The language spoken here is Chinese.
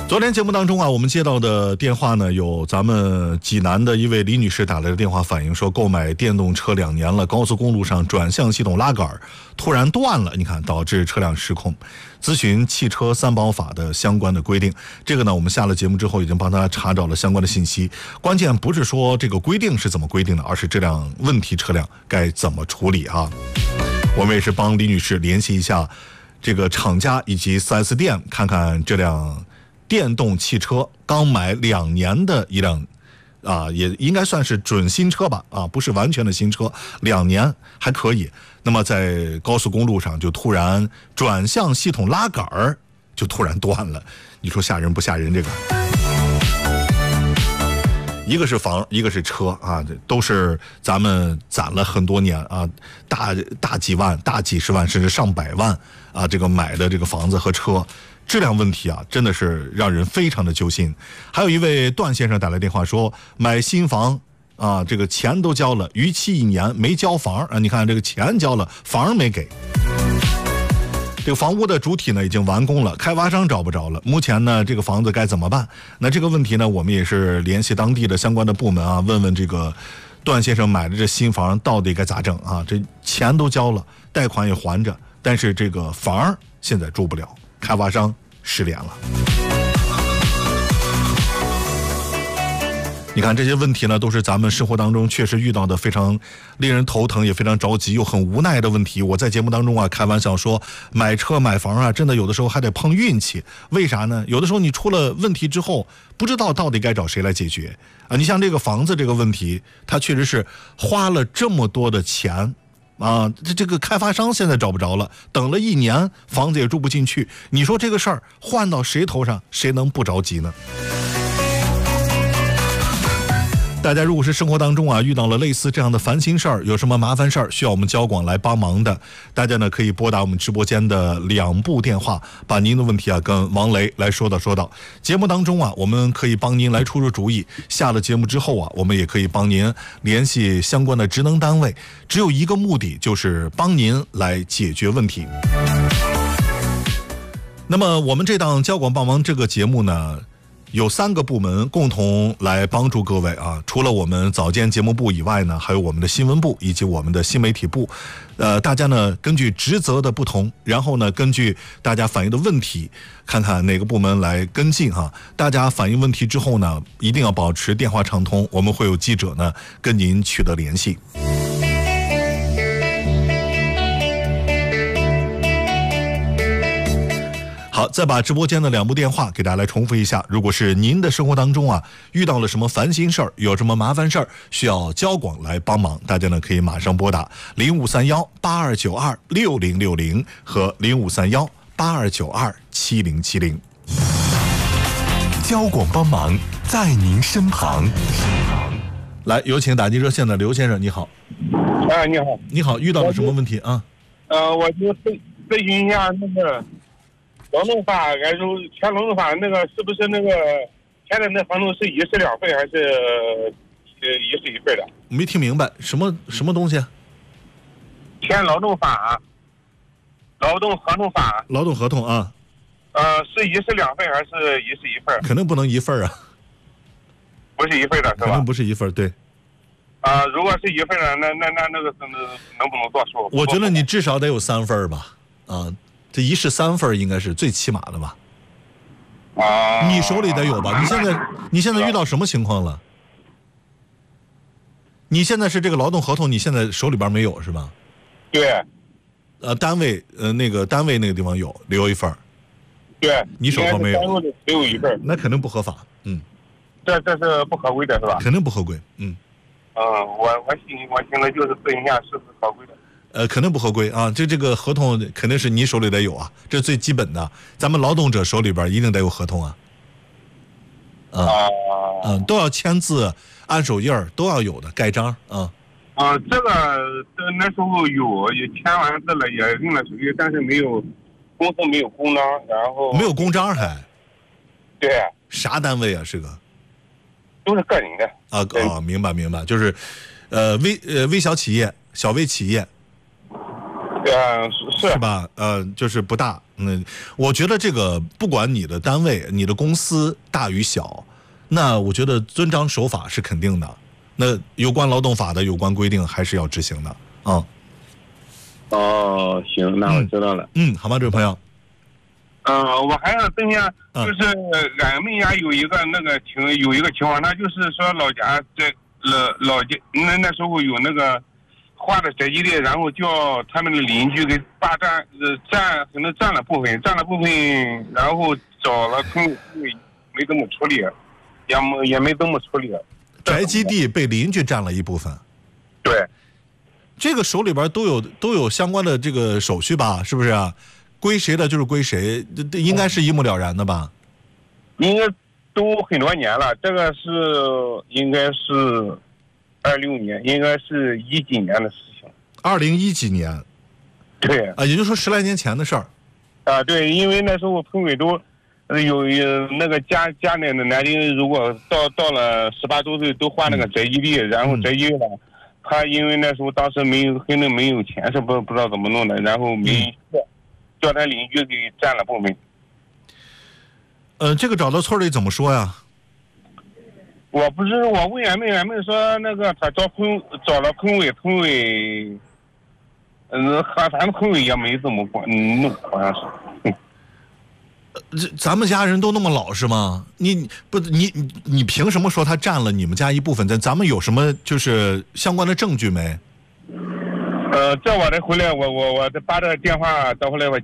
昨天节目当中啊，我们接到的电话呢，有咱们济南的一位李女士打来的电话，反映说购买电动车2年了，高速公路上转向系统拉杆突然断了，你看导致车辆失控，咨询汽车三包法的相关的规定。这个呢，我们下了节目之后已经帮他查找了相关的信息。关键不是说这个规定是怎么规定的，而是这辆问题车辆该怎么处理啊？我们也是帮李女士联系一下这个厂家以及 4S 店，看看这辆电动汽车刚买2年的一辆也应该算是准新车吧，不是完全的新车，2年还可以。那么在高速公路上就突然转向系统拉杆就突然断了，你说吓人不吓人？这个一个是房，一个是车都是咱们攒了很多年大几万、大几十万甚至上百万这个买的这个房子和车。质量问题真的是让人非常的揪心。还有一位段先生打来电话说，买新房这个钱都交了，逾期1年没交房你看这个钱交了，房没给。这个房屋的主体呢已经完工了，开发商找不着了。目前呢，这个房子该怎么办？那这个问题呢，我们也是联系当地的相关的部门问问这个段先生买的这新房到底该咋整这钱都交了，贷款也还着，但是这个房现在住不了。开发商失联了。你看这些问题呢，都是咱们生活当中确实遇到的非常令人头疼也非常着急又很无奈的问题。我在节目当中开玩笑说，买车买房真的有的时候还得碰运气。为啥呢？有的时候你出了问题之后，不知道到底该找谁来解决你像这个房子这个问题，它确实是花了这么多的钱这个开发商现在找不着了，等了1年房子也住不进去，你说这个事儿换到谁头上，谁能不着急呢？大家如果是生活当中遇到了类似这样的烦心事儿，有什么麻烦事儿需要我们交广来帮忙的，大家呢可以拨打我们直播间的2部电话，把您的问题跟王雷来说道。节目当中我们可以帮您来出主意，下了节目之后我们也可以帮您联系相关的职能单位，只有一个目的，就是帮您来解决问题。那么我们这档交广帮忙这个节目呢，有3个部门共同来帮助各位除了我们早间节目部以外呢，还有我们的新闻部以及我们的新媒体部。大家呢根据职责的不同，然后呢根据大家反映的问题，看看哪个部门来跟进大家反映问题之后呢，一定要保持电话畅通，我们会有记者呢跟您取得联系。好，再把直播间的2部电话给大家来重复一下。如果是您的生活当中遇到了什么烦心事儿，有什么麻烦事儿需要交广来帮忙，大家呢可以马上拨打053182926060和0531827070。 交广帮忙在您身旁。 来，有请打进热线的刘先生，你好。 你好。 你好，遇到了什么问题我就咨询一下那个劳动法，按照前劳动法那个是不是那个前的那合同是1式2份还是1式1份的？ 没听明白，什么东西？ 前劳动法，劳动合同法。 劳动合同是1式2份还是1式1份？ 肯定不能1份不是1份的是吧？ 肯定不是1份，对。 如果是1份的，那个能不能作数？ 我觉得你至少得有3份吧。这1式3份应该是最起码的吧？你手里得有吧？你现在遇到什么情况了？你现在是这个劳动合同，你现在手里边没有是吧？ 对。 单位那个地方留1份。 对。 你手头没有？ 只有1份。 那肯定不合法。 这是不合规的是吧？ 肯定不合规。 我听了就是咨询一下是不是合规的。 肯定不合规这个合同肯定是你手里得有这是最基本的。咱们劳动者手里边一定得有合同都要签字、按手印都要有的，盖章这个那时候也签完字了，也用了手续，但是公司没有公章，然后没有公章还？ 对。 啥单位是个？ 都是个人的。 明白，就是微小企业、小微企业。 是吧？就是不大。我觉得这个不管你的单位、你的公司大与小，那我觉得遵章守法是肯定的。那有关劳动法的有关规定还是要执行的啊。 哦，行，那我知道了。 好吧，这位朋友。 我还想问一下，就是俺们家有一个情况，那就是说老家在老家那时候有那个划的宅基地，然后叫他们的邻居给霸占，可能占了部分，然后找了村委没怎么处理，也没怎么处理。 宅基地被邻居占了一部分。 对， 这个手里边都有相关的这个手续吧？是不是啊？归谁的就是归谁，这应该是一目了然的吧？ 应该都很多年了，这个应该是26年，应该是10几年的事情。 2010几年。 对啊，也就是说10来年前的事儿。 啊，对，因为那时候村委都有那个家里的男丁，如果到了18周岁都划那个宅基地，然后宅基地了，他因为那时候当时可能没有钱，是不知道怎么弄的，然后叫他邻居给占了部分。 这个找到村里怎么说呀？ 我问俺们说那个他找了村委，和咱们村委也没怎么弄，好像是。 咱们家人都那么老实吗？你凭什么说他占了你们家一部分？咱们有什么就是相关的证据没？ 这我再回来，我把这个电话等回来我